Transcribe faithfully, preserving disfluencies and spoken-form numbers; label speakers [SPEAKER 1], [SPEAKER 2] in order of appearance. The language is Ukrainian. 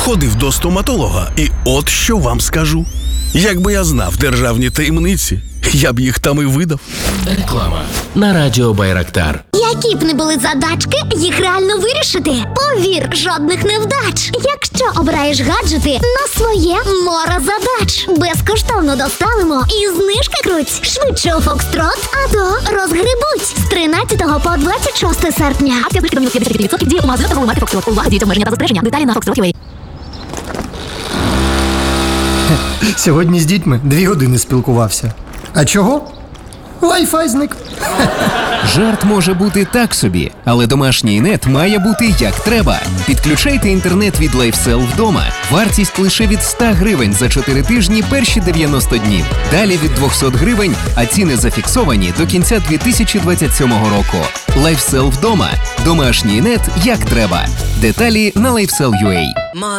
[SPEAKER 1] ходив до стоматолога, і от що вам скажу. Якби я знав державні таємниці, я б їх там і видав.
[SPEAKER 2] Реклама на радіо Байрактар.
[SPEAKER 3] Які б не були задачки, їх реально вирішити. Повір, жодних невдач. Якщо обираєш гаджети на своє море задач. Безкоштовно доставимо і знижки круть. Швидше у Фокстрот, а то розгребуть. З тринадцятого по двадцять шосте серпня.
[SPEAKER 4] Акція знижки до мінус п'ятдесят п'ять відсотків діє у магазинах торгової марки Фокстрот. Увага, діють обмеження та застереження. Деталі на фокстрот крапка ю а.
[SPEAKER 5] Сьогодні з дітьми дві години спілкувався. А чого? Wi-Fi зник.
[SPEAKER 6] Жарт може бути так собі, але домашній нет має бути як треба. Підключайте інтернет від LifeSell вдома. Вартість лише від ста гривень за чотири тижні перші дев'яносто днів. Далі від двісті гривень, а ціни зафіксовані до кінця дві тисячі двадцять сьомого року. LifeSell вдома. Домашній нет як треба. Деталі на LifeSell крапка ю а.